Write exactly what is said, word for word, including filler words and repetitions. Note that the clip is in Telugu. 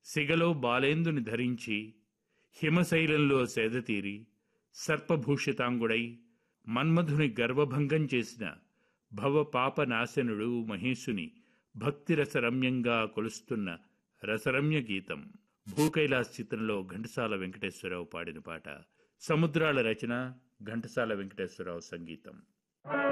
సిగలో బాలేందుని ధరించి హిమశైలంలో సేదతీరి సర్పభూషితాంగుడై మన్మధుని గర్వభంగం చేసిన భవపాపనాశనుడు మహేశుని భక్తిరసరమ్యంగా కొలుస్తున్న రసరమ్య గీతం. భూకైలాస్ చిత్రంలో ఘంటసాల వెంకటేశ్వరరావు పాడిన పాట. సముద్రాల రచన, ఘంటసాల వెంకటేశ్వరరావు సంగీతం.